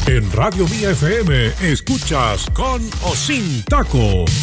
En Radio Vía FM, escuchas Con o Sin Taco.